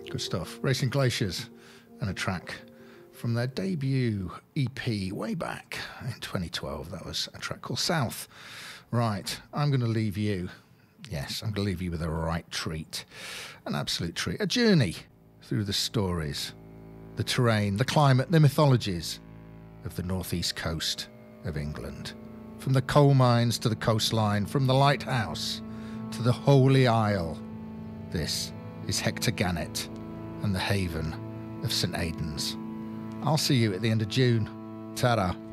Good stuff. Racing Glaciers and a track from their debut EP way back in 2012. That was a track called South. Right, I'm going to leave you. Yes, I'm going to leave you with a right treat. An absolute treat. A journey through the stories, the terrain, the climate, the mythologies of the northeast coast of England. From the coal mines to the coastline, from the lighthouse to the Holy Isle. This is Hector Gannet and the haven of St Aidan's. I'll see you at the end of June. Ta-da.